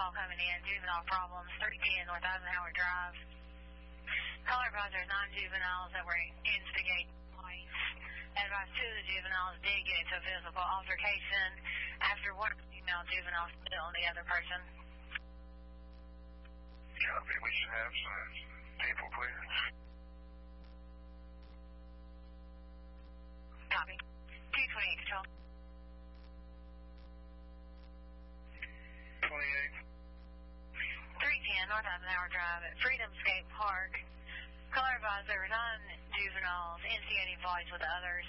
call coming in, juvenile problems, 310 North Eisenhower Drive. Caller advisor, 9 juveniles that were instigating fights. Advised 2 of the juveniles did get into a physical altercation after one female juvenile spit on the other person. Copy. We should have some people clearance. Copy. 228 control. 28. 310 North Eisenhower Drive at Freedom Skate Park. Caller advised there were 9 juveniles instigating fights with others.